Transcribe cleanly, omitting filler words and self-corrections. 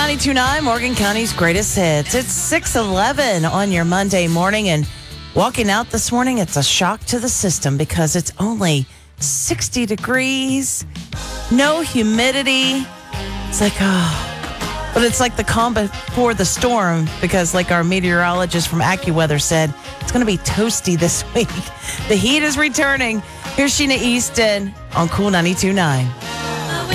92.9, Morgan County's greatest hits. It's 6:11 on your Monday morning, and walking out this morning, it's a shock to the system because it's only 60 degrees, no humidity. It's like, but it's like the calm before the storm because like our meteorologist from AccuWeather said, it's going to be toasty this week. The heat is returning. Here's Sheena Easton on Cool 92.9.